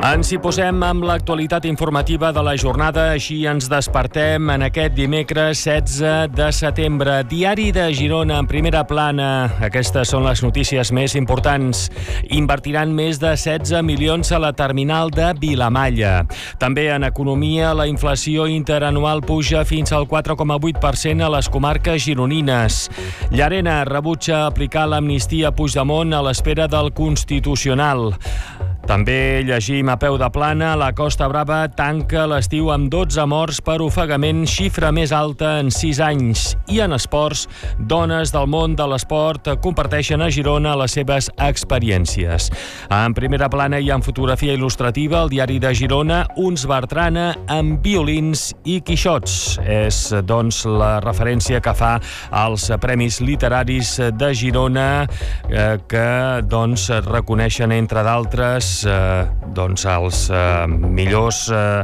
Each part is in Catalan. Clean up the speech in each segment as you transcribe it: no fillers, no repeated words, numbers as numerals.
Ens hi posem amb l'actualitat informativa de la jornada, així ens despertem en aquest dimecres 16 de setembre. Diari de Girona en primera plana. Aquestes són les notícies més importants. Invertiran més de 16 milions a la terminal de Vilamalla. També en economia, la inflació interanual puja fins al 4,8% a les comarques gironines. Llarena rebutja aplicar l'amnistia a Puigdemont a l'espera del Constitucional. També llegim a peu de plana, la Costa Brava tanca l'estiu amb 12 morts per ofegament, xifra més alta en 6 anys. I en esports, dones del món de l'esport comparteixen a Girona les seves experiències. En primera plana i en fotografia il·lustrativa, el diari de Girona, uns Bertrana amb violins i quixots. És, doncs, la referència que fa als Premis Literaris de Girona que, doncs, reconeixen, entre d'altres, els millors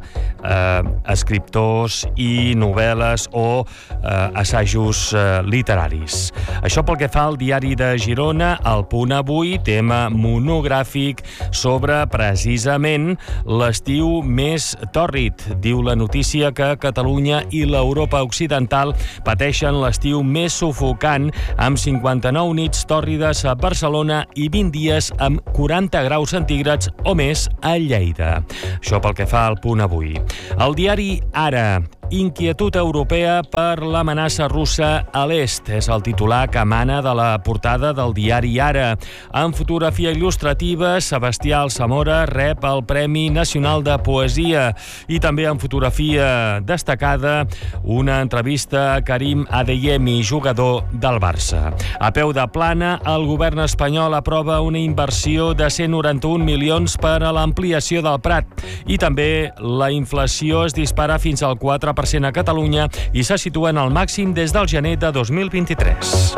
escriptors i novel·les o assajos literaris. Això pel que fa al diari de Girona. El Punt avui, tema monogràfic sobre precisament l'estiu més tòrrid. Diu la notícia que Catalunya i l'Europa occidental pateixen l'estiu més sufocant, amb 59 nits tòrrides a Barcelona i 20 dies amb 40 graus centígrads o més a Lleida. Això pel que fa al Punt avui. El diari Ara. Inquietud europea per l'amenaça russa a l'est. És el titular que emana de la portada del diari Ara. En fotografia il·lustrativa, Sebastià Alsamora rep el Premi Nacional de Poesia. I també en fotografia destacada, una entrevista a Karim Adeyemi, jugador del Barça. A peu de plana, el govern espanyol aprova una inversió de 191 milions per a l'ampliació del Prat. I també la inflació es dispara fins al 4% a Catalunya i se situa en el màxim des del gener de 2023.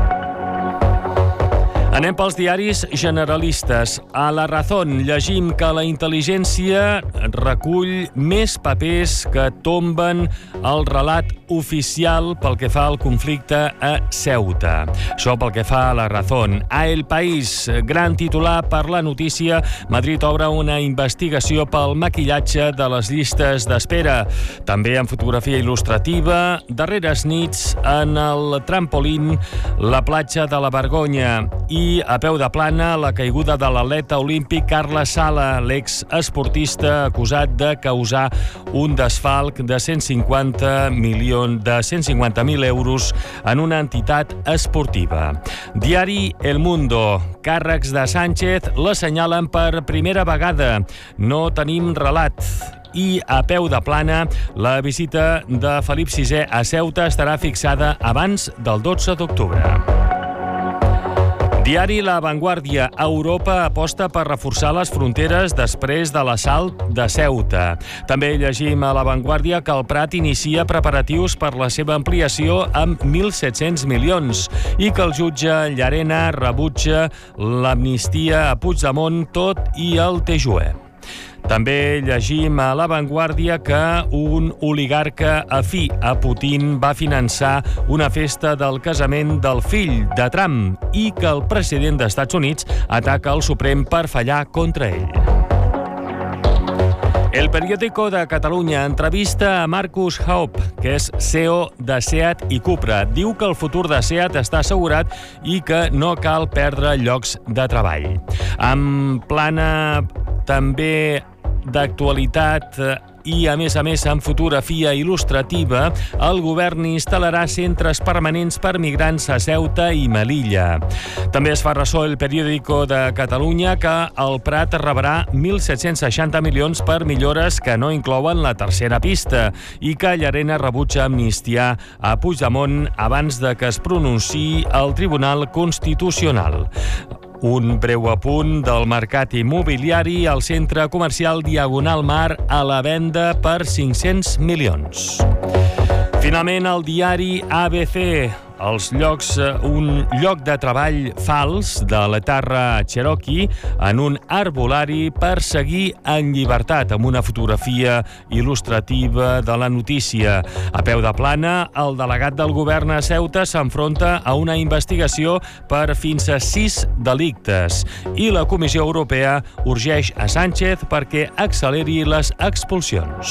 Anem pels diaris generalistes. A La Razón llegim que la intel·ligència recull més papers que tomben el relat oficial pel que fa al conflicte a Ceuta. Això pel que fa a La Razón. A El País, gran titular per la notícia, Madrid obre una investigació pel maquillatge de les llistes d'espera. També en fotografia il·lustrativa, darreres nits en el trampolín, la platja de la Vergonya. I a peu de plana, la caiguda de l'atleta olímpic Carles Sala, l'exesportista acusat de causar un desfalc de 150.000 euros en una entitat esportiva. Diari El Mundo. Càrrecs de Sánchez l'assenyalen per primera vegada. No tenim relat. I a peu de plana, la visita de Felip VI a Ceuta estarà fixada abans del 12 d'octubre. Diari La Vanguardia. Europa aposta per reforçar les fronteres després de l'assalt de Ceuta. També llegim a La Vanguardia que el Prat inicia preparatius per la seva ampliació amb 1.700 milions i que el jutge Llarena rebutja l'amnistia a Puigdemont, tot i el TJUE. També llegim a La Vanguardia que un oligarca afí a Putin va finançar una festa del casament del fill de Trump i que el president dels Estats Units ataca el Suprem per fallar contra ell. El Periódico de Catalunya entrevista a Markus Haupt, que és CEO de SEAT i Cupra. Diu que el futur de SEAT està assegurat i que no cal perdre llocs de treball. En plana també d'actualitat i, a més, en fotografia il·lustrativa, el govern instal·larà centres permanents per migrants a Ceuta i Melilla. També es fa ressò El Periódico de Catalunya que el Prat rebrà 1.760 milions per millores que no inclouen la tercera pista i que Llarena rebutja amnistiar a Puigdemont abans de que es pronunciï el Tribunal Constitucional. Un breu apunt del mercat immobiliari. El centre comercial Diagonal Mar a la venda per 500 milions. Finalment, el diari ABC. un lloc de treball fals de l'etarra Cherokee en un arbolari per seguir en llibertat, amb una fotografia il·lustrativa de la notícia. A peu de plana, el delegat del govern a Ceuta s'enfronta a una investigació per fins a 6 delictes i la Comissió Europea urgeix a Sánchez perquè acceleri les expulsions.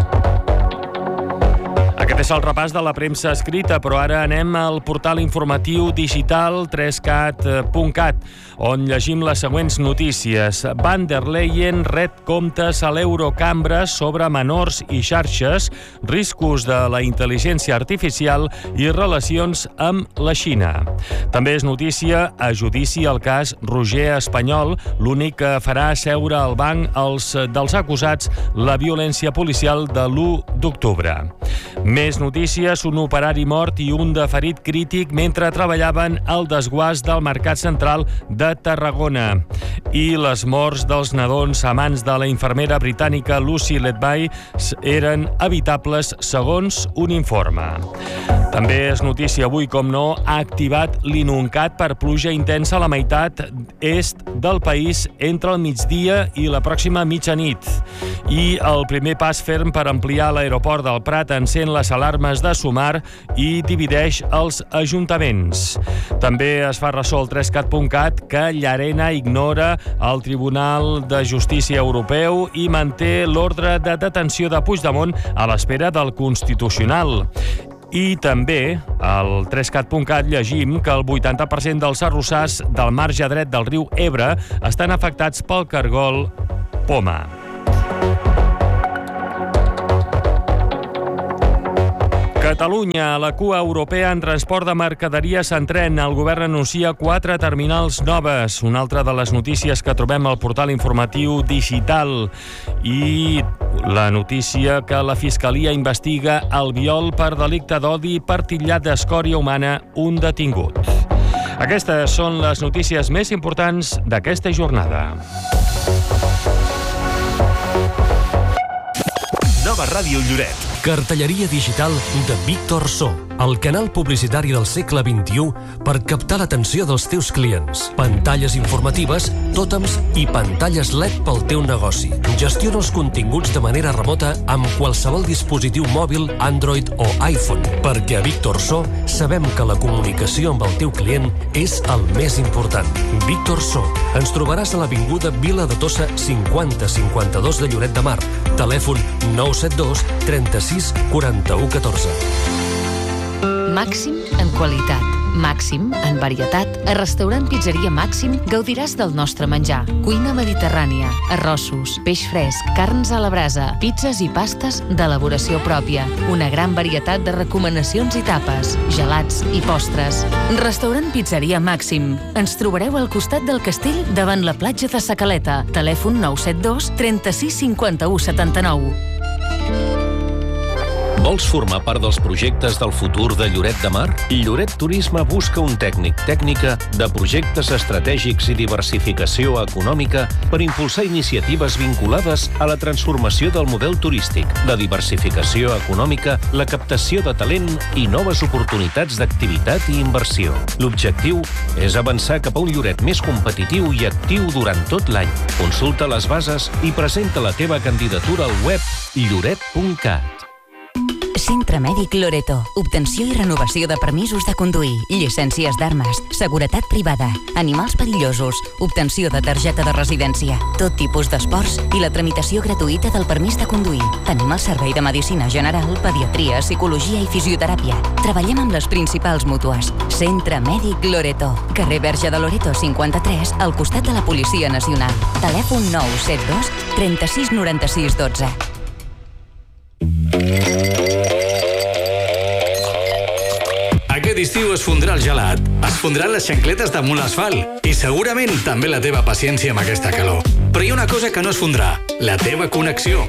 Aquest és el repàs de la premsa escrita, però ara anem al portal informatiu digital 3cat.cat, on llegim les següents notícies. Van der Leyen ret comptes a l'Eurocambra sobre menors i xarxes, riscos de la intel·ligència artificial i relacions amb la Xina. També és notícia a judici el cas Roger Espanyol, l'únic que farà seure al banc dels acusats la violència policial de l'1 d'octubre. Més notícies, un operari mort i un de ferit crític mentre treballaven al desguàs del Mercat Central de Tarragona. I les morts dels nadons a mans de la infermera britànica Lucy Letby eren evitables, segons un informe. També és notícia avui, com no, ha activat l'Inuncat per pluja intensa a la meitat est del país entre el migdia i la pròxima mitjanit. I el primer pas ferm per ampliar l'aeroport del Prat encén les alarmes de Sumar i divideix els ajuntaments. També es fa ressò al 3cat.cat que Llarena ignora el Tribunal de Justícia Europeu i manté l'ordre de detenció de Puigdemont a l'espera del Constitucional. I també al 3cat.cat llegim que el 80% dels arrossars del marge dret del riu Ebre estan afectats pel cargol poma. Catalunya, a la cua europea en transport de mercaderies en tren. El govern anuncia 4 terminals noves. Una altra de les notícies que trobem al portal informatiu digital. I la notícia que la Fiscalia investiga el viol per delicte d'odi per titllat d'escòria humana un detingut. Aquestes són les notícies més importants d'aquesta jornada. Nova Ràdio Lloret. Cartelleria digital de Víctor So, el canal publicitari del segle XXI per captar l'atenció dels teus clients. Pantalles informatives, tòtems i pantalles LED pel teu negoci. Gestiona els continguts de manera remota amb qualsevol dispositiu mòbil, Android o iPhone, perquè a Víctor So sabem que la comunicació amb el teu client és el més important. Víctor So. Ens trobaràs a l'avinguda Vila de Tossa 5052 de Lloret de Mar. Telèfon 972 36 41 14. Màxim en qualitat, màxim en varietat. A Restaurant Pizzeria Màxim gaudiràs del nostre menjar. Cuina mediterrània, arrossos, peix fresc, carns a la brasa, pizzas i pastes d'elaboració pròpia. Una gran varietat de recomanacions i tapes, gelats i postres. Restaurant Pizzeria Màxim. Ens trobareu al costat del castell davant la platja de Sa Caleta. Telèfon 972 36 51 79. Vols formar part dels projectes del futur de Lloret de Mar? Lloret Turisme busca un tècnica de projectes estratègics i diversificació econòmica per impulsar iniciatives vinculades a la transformació del model turístic, la diversificació econòmica, la captació de talent i noves oportunitats d'activitat i inversió. L'objectiu és avançar cap a un Lloret més competitiu i actiu durant tot l'any. Consulta les bases i presenta la teva candidatura al web lloret.cat. Centre Mèdic Loreto. Obtenció i renovació de permisos de conduir, llicències d'armes, seguretat privada, animals perillosos, obtenció de targeta de residència, tot tipus d'esports i la tramitació gratuïta del permís de conduir. Tenim el servei de medicina general, pediatria, psicologia i fisioteràpia. Treballem amb les principals mútues. Centre Mèdic Loreto. Carrer Verge de Loreto 53, al costat de la Policia Nacional. Telèfon 972 36 96 12. Aquest estiu es fondrà el gelat, es fondran les xancletes damunt l'asfalt i segurament també la teva paciència amb aquesta calor. Però hi ha una cosa que no es fondrà, la teva connexió.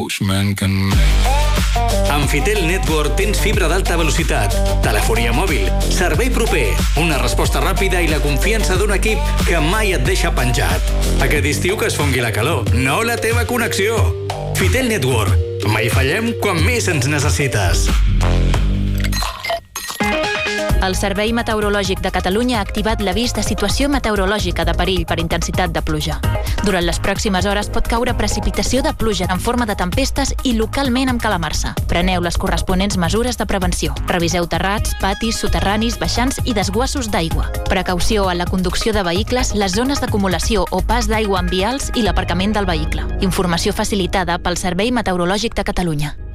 Amb Fitel Network tens fibra d'alta velocitat, telefonia mòbil, servei proper, una resposta ràpida i la confiança d'un equip que mai et deixa penjat. Aquest estiu que es fongui la calor, no la teva connexió. Fitel Network, mai fallem quan més ens necessites. El Servei Meteorològic de Catalunya ha activat l'avís de situació meteorològica de perill per intensitat de pluja. Durant les pròximes hores pot caure precipitació de pluja en forma de tempestes i localment amb calamarsa. Preneu les corresponents mesures de prevenció. Reviseu terrats, patis, soterranis, baixants i desguassos d'aigua. Precaució en la conducció de vehicles, les zones d'acumulació o pas d'aigua en vials i l'aparcament del vehicle. Informació facilitada pel Servei Meteorològic de Catalunya.